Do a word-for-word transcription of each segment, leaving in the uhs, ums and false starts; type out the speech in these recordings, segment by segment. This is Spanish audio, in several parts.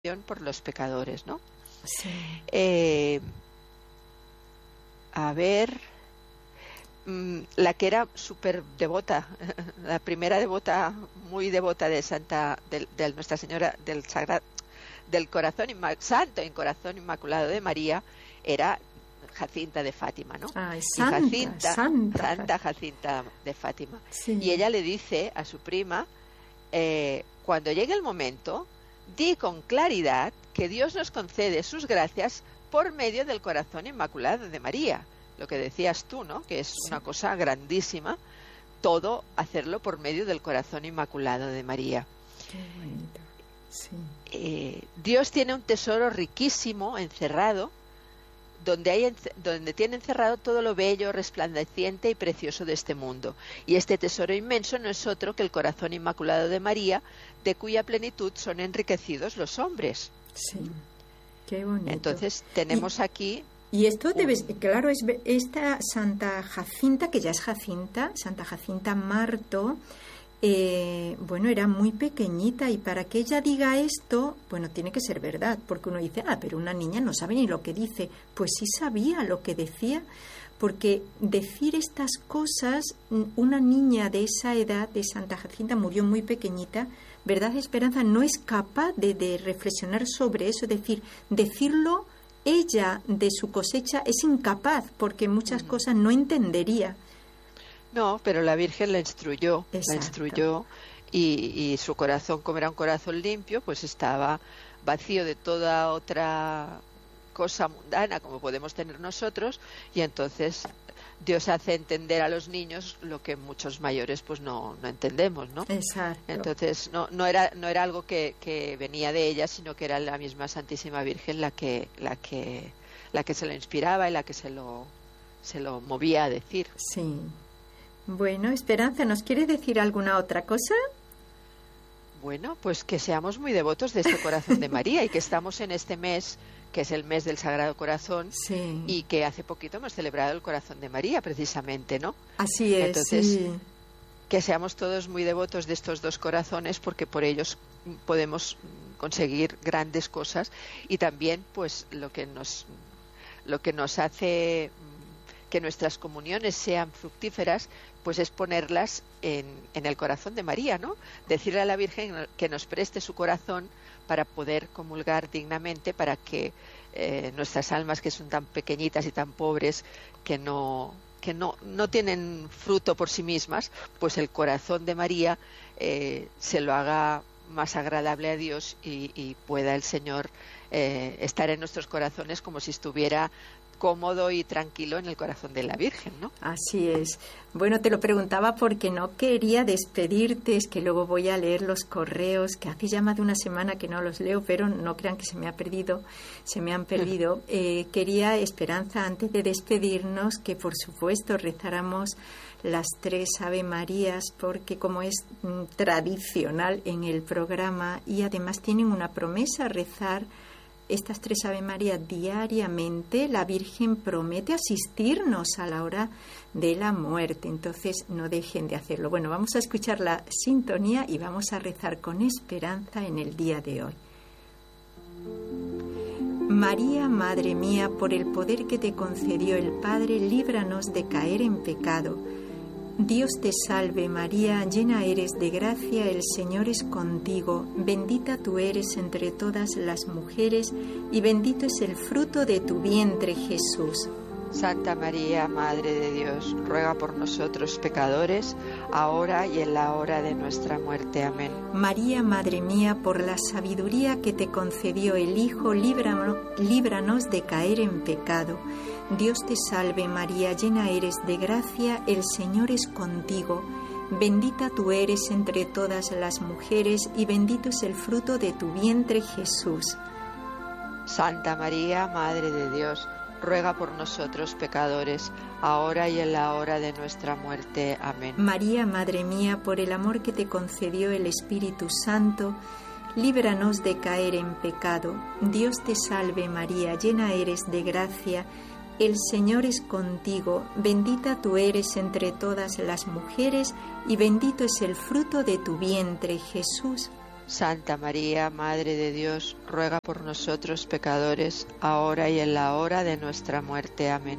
por los pecadores, ¿no? Sí. Eh, a ver, mmm, la que era súper devota, la primera devota, muy devota de Santa, de, de Nuestra Señora del Sagrado, del Corazón Inma, Santo en Corazón Inmaculado de María, era Jacinta de Fátima, ¿no? Ah, es y Santa, Jacinta, Santa, Santa Jacinta de Fátima. Sí. Y ella le dice a su prima, eh, cuando llegue el momento, di con claridad que Dios nos concede sus gracias por medio del Corazón Inmaculado de María. Lo que decías tú, ¿no? Que es sí. una cosa grandísima, todo hacerlo por medio del Corazón Inmaculado de María. Qué bonito. Sí. Eh, Dios tiene un tesoro riquísimo encerrado, donde, hay, donde tiene encerrado todo lo bello, resplandeciente y precioso de este mundo. Y este tesoro inmenso no es otro que el Corazón Inmaculado de María, de cuya plenitud son enriquecidos los hombres. Sí, qué bonito. Entonces tenemos y, aquí... Y esto debe, claro, es esta Santa Jacinta, que ya es Jacinta, Santa Jacinta Marto, eh, bueno, era muy pequeñita, y para que ella diga esto, bueno, tiene que ser verdad, porque uno dice, ah, pero una niña no sabe ni lo que dice. Pues sí sabía lo que decía, porque decir estas cosas, una niña de esa edad, de Santa Jacinta, murió muy pequeñita, ¿verdad, Esperanza? No es capaz de, de reflexionar sobre eso, es decir, decirlo ella de su cosecha es incapaz, porque muchas cosas no entendería. No, pero la Virgen la instruyó, Exacto. la instruyó y, y su corazón, como era un corazón limpio, pues estaba vacío de toda otra cosa mundana como podemos tener nosotros, y entonces Dios hace entender a los niños lo que muchos mayores pues no, no entendemos, ¿no? Exacto. Entonces no, no era no era algo que, que venía de ella, sino que era la misma Santísima Virgen la que la que la que se lo inspiraba y la que se lo se lo movía a decir. Sí. Bueno, Esperanza, ¿nos quiere decir alguna otra cosa? Bueno, pues que seamos muy devotos de este Corazón de María y que estamos en este mes, que es el mes del Sagrado Corazón, sí. y que hace poquito hemos celebrado el Corazón de María, precisamente, ¿no? Así es, Entonces, sí. que seamos todos muy devotos de estos dos corazones, porque por ellos podemos conseguir grandes cosas, y también, pues, lo que nos, lo que nos hace que nuestras comuniones sean fructíferas, pues es ponerlas en, en el corazón de María, ¿no? Decirle a la Virgen que nos preste su corazón para poder comulgar dignamente, para que eh, nuestras almas, que son tan pequeñitas y tan pobres, que no que no, no tienen fruto por sí mismas, pues el corazón de María eh, se lo haga más agradable a Dios y, y pueda el Señor eh, estar en nuestros corazones como si estuviera cómodo y tranquilo en el corazón de la Virgen, ¿no? Así es. Bueno, te lo preguntaba porque no quería despedirte, es que luego voy a leer los correos, que hace ya más de una semana que no los leo, pero no crean que se me ha perdido, se me han perdido. Eh, quería, Esperanza, antes de despedirnos, que por supuesto rezáramos las tres Ave Marías, porque como es mm, tradicional en el programa, y además tienen una promesa, rezar estas tres Ave María diariamente, la Virgen promete asistirnos a la hora de la muerte. Entonces, no dejen de hacerlo. Bueno, vamos a escuchar la sintonía y vamos a rezar con Esperanza en el día de hoy. María, Madre mía, por el poder que te concedió el Padre, líbranos de caer en pecado. Dios te salve María, llena eres de gracia, el Señor es contigo, bendita tú eres entre todas las mujeres y bendito es el fruto de tu vientre, Jesús. Santa María, Madre de Dios, ruega por nosotros pecadores, ahora y en la hora de nuestra muerte. Amén. María, Madre mía, por la sabiduría que te concedió el Hijo, líbranos, líbranos de caer en pecado. Dios te salve María, llena eres de gracia, el Señor es contigo. Bendita tú eres entre todas las mujeres y bendito es el fruto de tu vientre, Jesús. Santa María, Madre de Dios, ruega por nosotros pecadores, ahora y en la hora de nuestra muerte. Amén. María, Madre mía, por el amor que te concedió el Espíritu Santo, líbranos de caer en pecado. Dios te salve María, llena eres de gracia, el Señor es contigo, bendita tú eres entre todas las mujeres y bendito es el fruto de tu vientre, Jesús. Santa María, Madre de Dios, ruega por nosotros pecadores, ahora y en la hora de nuestra muerte. Amén.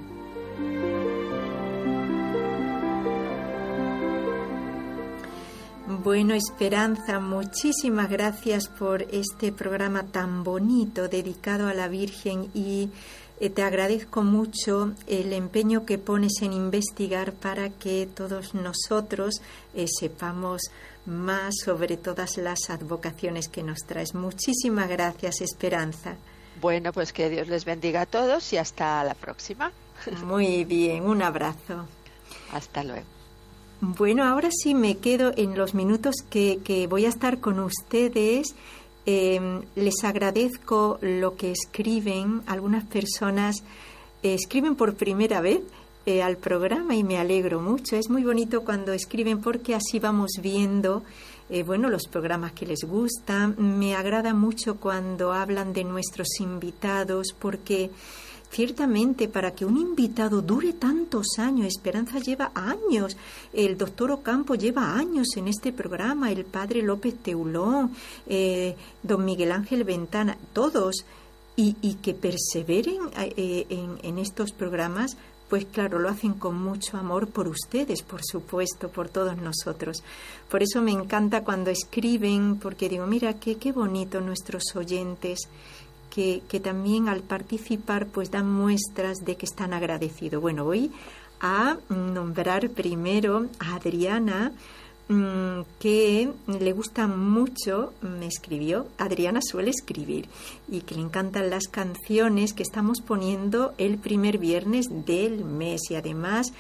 Bueno, Esperanza, muchísimas gracias por este programa tan bonito dedicado a la Virgen y eh, te agradezco mucho el empeño que pones en investigar para que todos nosotros eh, sepamos más sobre todas las advocaciones que nos traes. Muchísimas gracias, Esperanza. Bueno, pues que Dios les bendiga a todos y hasta la próxima. Muy bien, un abrazo. Hasta luego. Bueno, ahora sí me quedo en los minutos que, que voy a estar con ustedes. Eh, les agradezco lo que escriben. Algunas personas eh, escriben por primera vez eh, al programa y me alegro mucho. Es muy bonito cuando escriben porque así vamos viendo eh, bueno, los programas que les gustan. Me agrada mucho cuando hablan de nuestros invitados porque ciertamente, para que un invitado dure tantos años, Esperanza lleva años, el doctor Ocampo lleva años en este programa, el padre López Teulón, eh, don Miguel Ángel Ventana, todos, y, y que perseveren eh, en, en estos programas, pues claro, lo hacen con mucho amor por ustedes, por supuesto, por todos nosotros. Por eso me encanta cuando escriben, porque digo, mira, qué, qué bonito nuestros oyentes, Que, que también al participar pues dan muestras de que están agradecidos. Bueno, voy a nombrar primero a Adriana, mmm, que le gusta mucho, me escribió, Adriana suele escribir y que le encantan las canciones que estamos poniendo el primer viernes del mes y además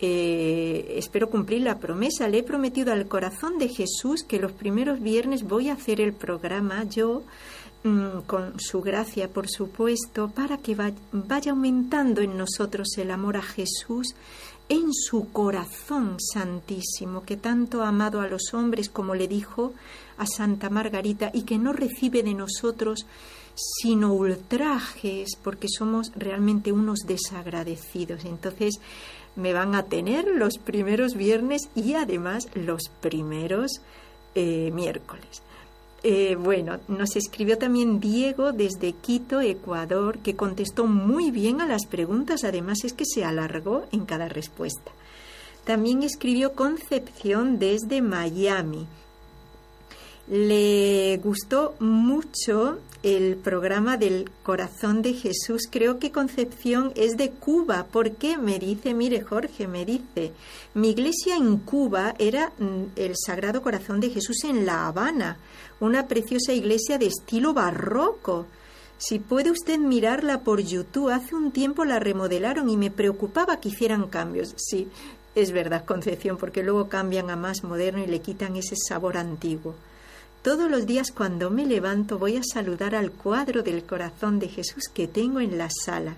eh, espero cumplir la promesa. Le he prometido al corazón de Jesús que los primeros viernes voy a hacer el programa yo, con su gracia, por supuesto, para que vaya aumentando en nosotros el amor a Jesús en su corazón santísimo, que tanto ha amado a los hombres, como le dijo a Santa Margarita, y que no recibe de nosotros sino ultrajes, porque somos realmente unos desagradecidos. Entonces me van a tener los primeros viernes y además los primeros eh, miércoles. Eh, bueno, nos escribió también Diego desde Quito, Ecuador, que contestó muy bien a las preguntas, además es que se alargó en cada respuesta. También escribió Concepción desde Miami. Le gustó mucho el programa del Corazón de Jesús. Creo que Concepción es de Cuba, porque me dice, mire Jorge, me dice, mi iglesia en Cuba era el Sagrado Corazón de Jesús en La Habana, una preciosa iglesia de estilo barroco. Si puede usted mirarla por YouTube, hace un tiempo la remodelaron y me preocupaba que hicieran cambios. Sí, es verdad, Concepción, porque luego cambian a más moderno y le quitan ese sabor antiguo. Todos los días cuando me levanto voy a saludar al cuadro del Corazón de Jesús que tengo en la sala.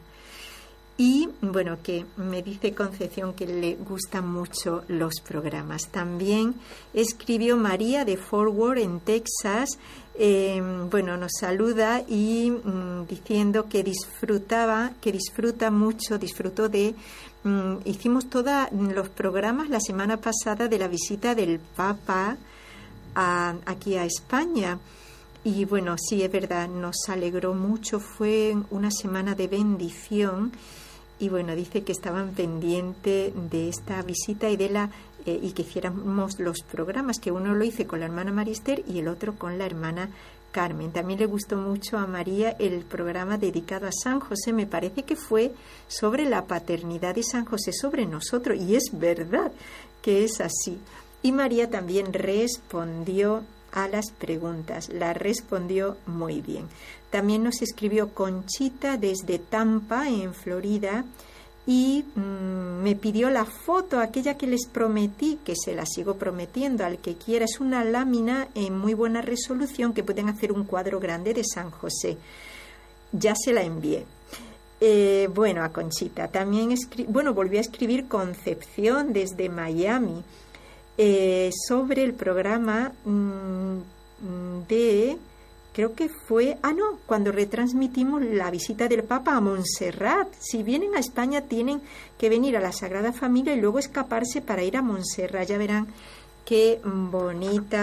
Y bueno, que me dice Concepción que le gustan mucho los programas. También escribió María de Fort Worth en Texas. Eh, bueno, nos saluda y mm, diciendo que disfrutaba, que disfruta mucho, disfrutó de... Mm, hicimos todos los programas la semana pasada de la visita del Papa A, aquí a España y bueno, sí, es verdad, nos alegró mucho, fue una semana de bendición y bueno, dice que estaban pendientes de esta visita y de la eh, y que hiciéramos los programas, que uno lo hice con la hermana María Esther y el otro con la hermana Carmen. También le gustó mucho a María el programa dedicado a San José, me parece que fue sobre la paternidad de San José sobre nosotros y es verdad que es así. Y María también respondió a las preguntas, la respondió muy bien. También nos escribió Conchita desde Tampa, en Florida, y mmm, me pidió la foto, aquella que les prometí, que se la sigo prometiendo al que quiera. Es una lámina en muy buena resolución que pueden hacer un cuadro grande de San José. Ya se la envié. Eh, bueno, a Conchita. También escri- bueno, volví a escribir Concepción desde Miami. Eh, sobre el programa mmm, de, creo que fue, ah no, cuando retransmitimos la visita del Papa a Montserrat. Si vienen a España tienen que venir a la Sagrada Familia y luego escaparse para ir a Montserrat. Ya verán qué bonita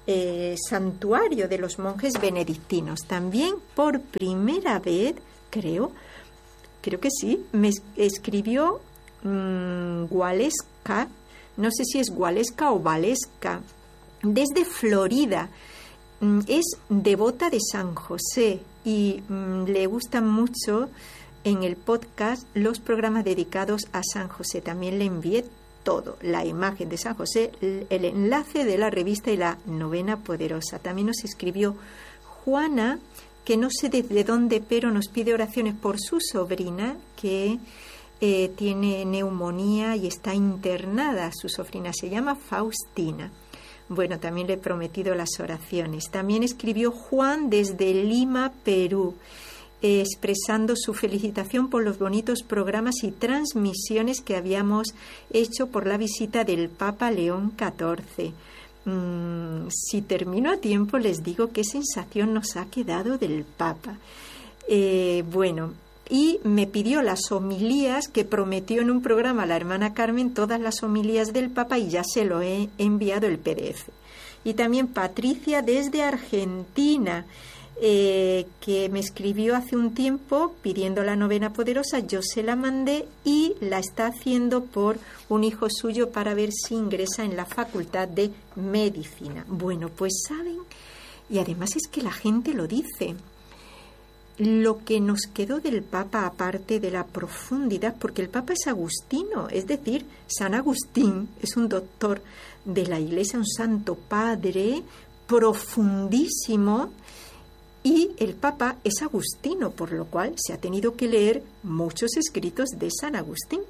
eh, santuario de los monjes benedictinos. También por primera vez, creo, creo que sí, me escribió mmm, Waleska, no sé si es Waleska o Valesca, desde Florida. Es devota de San José y mmm, le gustan mucho en el podcast los programas dedicados a San José. También le envié todo, la imagen de San José, el enlace de la revista y la novena poderosa. También nos escribió Juana, que no sé desde dónde, pero nos pide oraciones por su sobrina, que eh, tiene neumonía y está internada. Su sobrina se llama Faustina. Bueno, también le he prometido las oraciones. También escribió Juan desde Lima, Perú, eh, expresando su felicitación por los bonitos programas y transmisiones que habíamos hecho por la visita del Papa León catorce. Mm, si termino a tiempo, les digo qué sensación nos ha quedado del Papa. Eh, bueno, y me pidió las homilías que prometió en un programa la hermana Carmen, todas las homilías del Papa, y ya se lo he enviado el P D F. Y también Patricia desde Argentina, eh, que me escribió hace un tiempo pidiendo la novena poderosa. Yo se la mandé y la está haciendo por un hijo suyo para ver si ingresa en la Facultad de Medicina. Bueno, pues saben, y además es que la gente lo dice, lo que nos quedó del Papa, aparte de la profundidad, porque el Papa es agustino, es decir, San Agustín es un doctor de la Iglesia, un santo padre profundísimo, y el Papa es agustino, por lo cual se ha tenido que leer muchos escritos de San Agustín.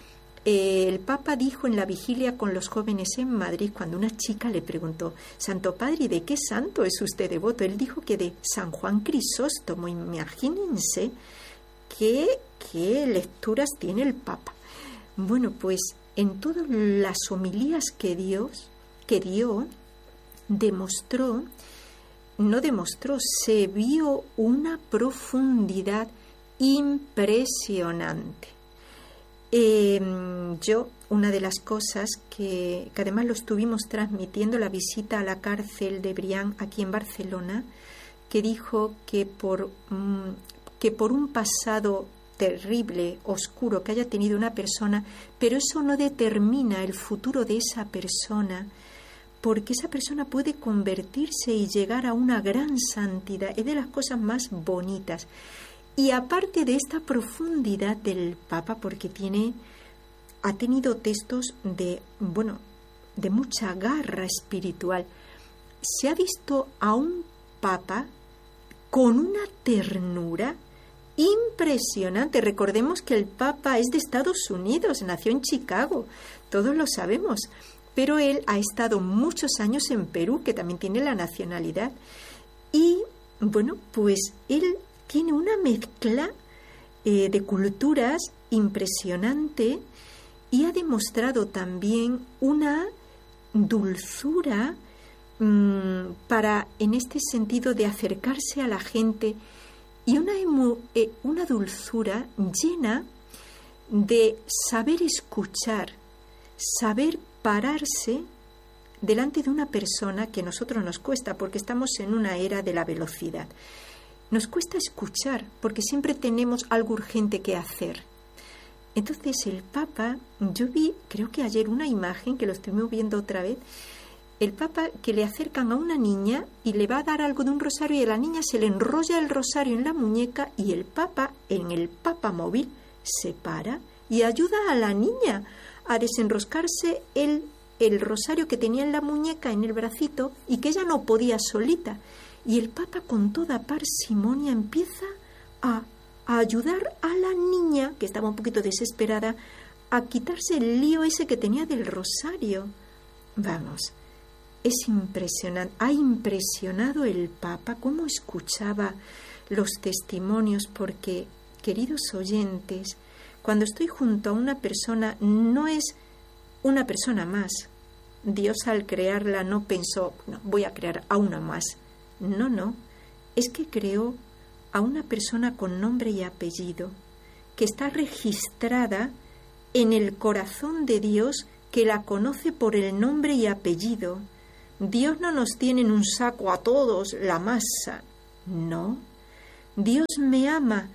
El Papa dijo en la vigilia con los jóvenes en Madrid, cuando una chica le preguntó: Santo Padre, ¿de qué santo es usted devoto? Él dijo que de San Juan Crisóstomo. Imagínense qué, qué lecturas tiene el Papa. Bueno, pues en todas las homilías que, Dios, que dio, demostró, no demostró, se vio una profundidad impresionante. Eh, yo, una de las cosas que, que además lo estuvimos transmitiendo, la visita a la cárcel de Brián aquí en Barcelona, que dijo que por, mm, que por un pasado terrible, oscuro que haya tenido una persona, pero eso no determina el futuro de esa persona, porque esa persona puede convertirse y llegar a una gran santidad. Es de las cosas más bonitas. Y aparte de esta profundidad del Papa, porque tiene, ha tenido textos de, bueno, de mucha garra espiritual, se ha visto a un Papa con una ternura impresionante. Recordemos que el Papa es de Estados Unidos, nació en Chicago, todos lo sabemos, pero él ha estado muchos años en Perú, que también tiene la nacionalidad, y bueno, pues él tiene una mezcla eh, de culturas impresionante y ha demostrado también una dulzura mmm, para, en este sentido, de acercarse a la gente, y una, emu, eh, una dulzura llena de saber escuchar, saber pararse delante de una persona, que a nosotros nos cuesta porque estamos en una era de la velocidad. Nos cuesta escuchar porque siempre tenemos algo urgente que hacer. Entonces el Papa, yo vi, creo que ayer, una imagen que lo estuvimos viendo otra vez, el Papa que le acercan a una niña y le va a dar algo de un rosario, y a la niña se le enrolla el rosario en la muñeca, y el Papa, en el Papa móvil, se para y ayuda a la niña a desenroscarse el, el rosario que tenía en la muñeca, en el bracito, y que ella no podía solita. Y el Papa, con toda parsimonia, empieza a, a ayudar a la niña, que estaba un poquito desesperada, a quitarse el lío ese que tenía del rosario. Vamos, es impresionante. Ha impresionado el Papa cómo escuchaba los testimonios, porque, queridos oyentes, cuando estoy junto a una persona, no es una persona más. Dios, al crearla, no pensó, no, voy a crear a una más. No, no, es que creó a una persona con nombre y apellido, que está registrada en el corazón de Dios, que la conoce por el nombre y apellido. Dios no nos tiene en un saco a todos la masa. No. Dios me ama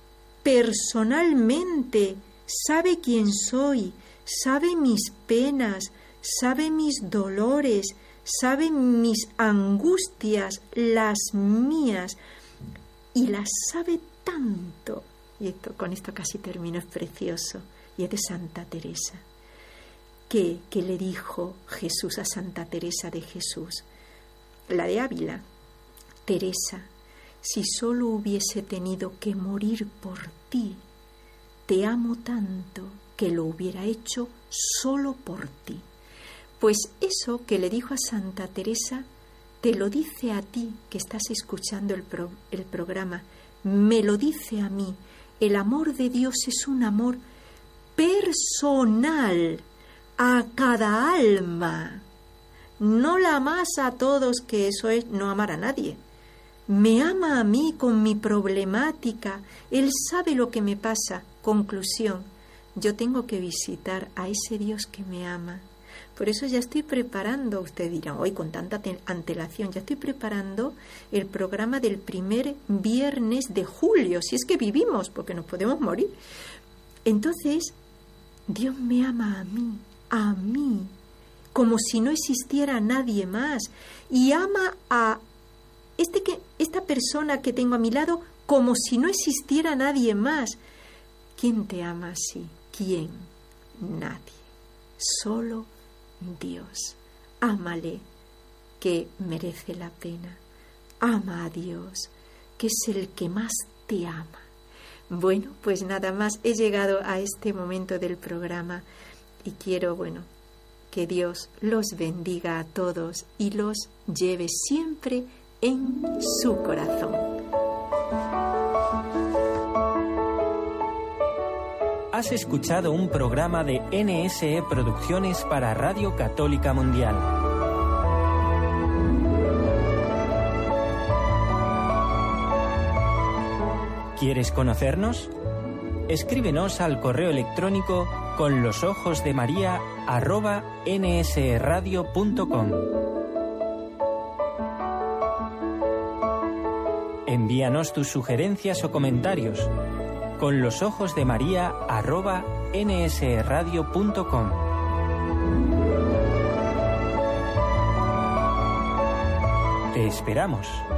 personalmente, sabe quién soy, sabe mis penas, sabe mis dolores, sabe mis angustias, las mías, y las sabe tanto. Y esto, con esto casi termino, es precioso, y es de Santa Teresa. ¿Qué, qué le dijo Jesús a Santa Teresa de Jesús? La de Ávila. Teresa, si solo hubiese tenido que morir por ti, te amo tanto que lo hubiera hecho solo por ti. Pues eso que le dijo a Santa Teresa, te lo dice a ti que estás escuchando el, pro, el programa, me lo dice a mí. El amor de Dios es un amor personal, a cada alma. No la amas a todos, que eso es no amar a nadie. Me ama a mí con mi problemática. Él sabe lo que me pasa. Conclusión, yo tengo que visitar a ese Dios que me ama. Por eso ya estoy preparando, usted dirá, hoy con tanta antelación, ya estoy preparando el programa del primer viernes de julio, si es que vivimos, porque nos podemos morir. Entonces, Dios me ama a mí, a mí, como si no existiera nadie más, y ama a este que, esta persona que tengo a mi lado como si no existiera nadie más. ¿Quién te ama así? ¿Quién? Nadie. Solo Dios. Ámale, que merece la pena. Ama a Dios, que es el que más te ama. Bueno, pues nada más, he llegado a este momento del programa y quiero, bueno, que Dios los bendiga a todos y los lleve siempre en su corazón. Has escuchado un programa de N S E Producciones para Radio Católica Mundial. ¿Quieres conocernos? Escríbenos al correo electrónico con los ojos de María arroba nsradio punto com. Envíanos tus sugerencias o comentarios con los ojos de María arroba nsradio punto com. Te esperamos.